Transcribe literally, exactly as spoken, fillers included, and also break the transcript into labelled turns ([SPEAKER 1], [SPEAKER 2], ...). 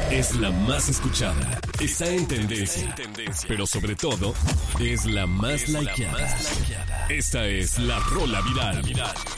[SPEAKER 1] Es la más escuchada, está en tendencia, pero sobre todo, es la más likeada. Esta es la Rola Viral.